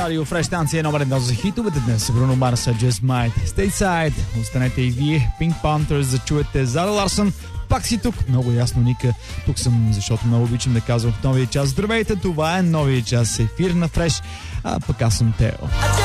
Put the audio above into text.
Радио Фреш, станция номер 1 за хитовете днес. Бруно Марс, Just Might, Stateside. Останете и вие. Pink Panthers, да чуете Зара Ларсън. Пак си тук. Много ясно, Ника. Тук съм, защото много обичам да казвам в новия час. Здравейте, това е новия час. Ефир на Фреш. А пък аз съм Тео.